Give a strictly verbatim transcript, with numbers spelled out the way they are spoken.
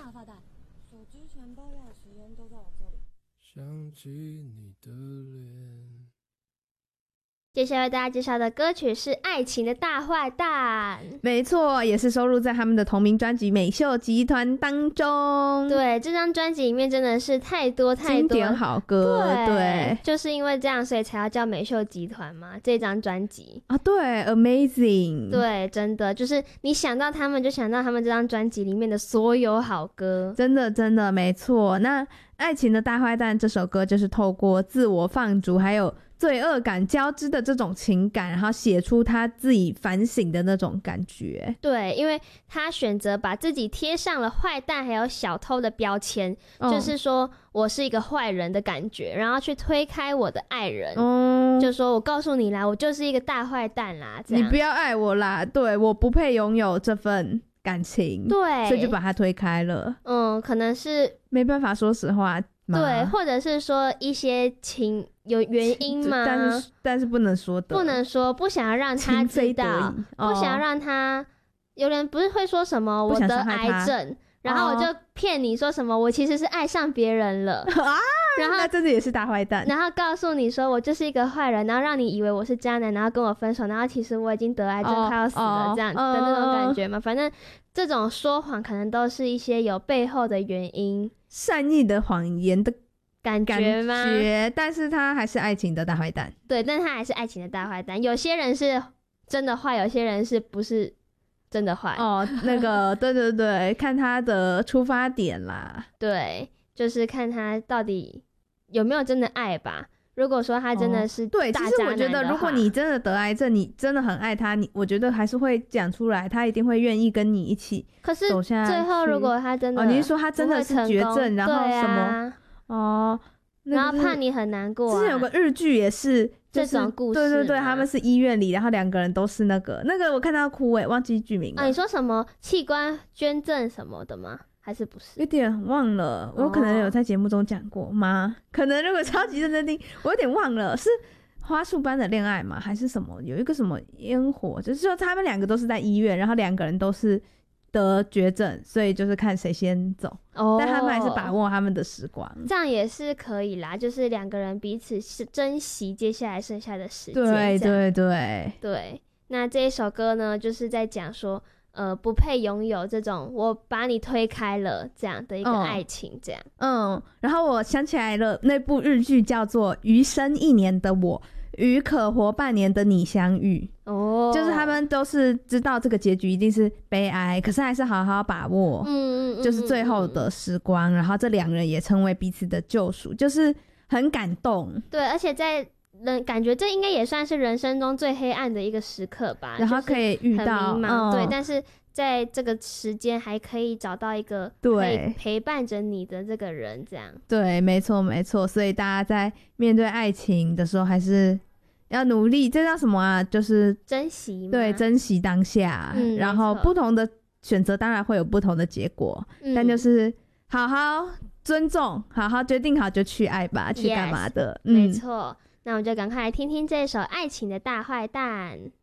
大坏蛋，手机、钱包、钥匙、烟都在我这里。想起你的脸。 接下来为大家介绍的歌曲是《爱情的大坏蛋》， 没错，也是收录在他们的同名专辑《美秀集团》当中。 对，这张专辑里面真的是太多太多经典好歌。 对, 对， 就是因为这样所以才要叫美秀集团嘛，这张专辑啊，对 Amazing。 对，真的就是你想到他们就想到他们这张专辑里面的所有好歌， 真的真的没错。那爱情的大坏蛋这首歌就是透过自我放逐还有罪恶感交织的这种情感，然后写出他自己反省的那种感觉。 对，因为他选择把自己贴上了坏蛋还有小偷的标签、嗯、就是说我是一个坏人的感觉，然后去推开我的爱人、嗯、就说我告诉你啦，我就是一个大坏蛋啦，这样你不要爱我啦，对，我不配拥有这份感情， 对， 所以就把他推开了。 嗯，可能是没办法说实话， 对，或者是说一些情有原因吗？ 但是但是不能说的， 不能说，不想要让他知道，不想要让他、哦、有人不是会说什么我得癌症，然后我就骗你说什么、哦、我其实是爱上别人了啊，然后那真的也是大坏蛋， 然后告诉你说我就是一个坏人，然后让你以为我是渣男，然后跟我分手，然后其实我已经得癌症、哦、快要死了、哦、这样的那种感觉嘛、哦、反正这种说谎可能都是一些有背后的原因， 善意的谎言的感觉吗？ 感觉，但是他还是爱情的大坏蛋。 对，但他还是爱情的大坏蛋。有些人是真的坏，有些人是不是真的坏？ 哦，那个，对对对，看他的出发点啦。 对，就是看他到底有没有真的爱吧。如果说他真的是大渣男的话、 哦、对，其实我觉得，如果你真的得癌症，你真的很爱他，你我觉得还是会讲出来，他一定会愿意跟你一起走下去。 可是最后，如果他真的， 哦，你是说他真的是绝症，然后什么？ 啊、 哦，那個、 然后怕你很难过、啊。 之前有个日剧也是、就是、 这种故事， 对对对，他们是医院里，然后两个人都是那个那个，我看到哭诶，忘记剧名了。 啊，你说什么器官捐赠什么的吗？还是不是？ 有点忘了，我可能有在节目中讲过吗？哦、可能如果超级认真听，我有点忘了，是花束般的恋爱吗？还是什么？有一个什么烟火，就是说他们两个都是在医院，然后两个人都是得绝症，所以就是看谁先走、哦、但他们还是把握他们的时光， 这样也是可以啦，就是两个人彼此是珍惜接下来剩下的时间。 对对对对，那这一首歌呢，就是在讲说呃，不配拥有这种我把你推开了这样的一个爱情，这样。 嗯, 嗯，然后我想起来了，那部日剧叫做《余生一年的我与可活半年的你相遇》。哦，就是他们都是知道这个结局一定是悲哀，可是还是好好把握，嗯嗯，就是最后的时光，然后这两人也成为彼此的救赎，就是很感动。 对，而且在人感觉这应该也算是人生中最黑暗的一个时刻吧， 然后可以遇到、 就是、很迷茫、嗯、对，但是在这个时间还可以找到一个可以陪伴着你的这个人，这样。 对，没错没错，所以大家在面对爱情的时候还是要努力，这叫什么啊？就是珍惜吗？ 对，珍惜当下、嗯、然后不同的选择当然会有不同的结果、嗯、但就是好好尊重，好好决定好就去爱吧，去干嘛的、 yes, 嗯、没错。那我们就赶快来听听这首《爱情的大坏蛋》。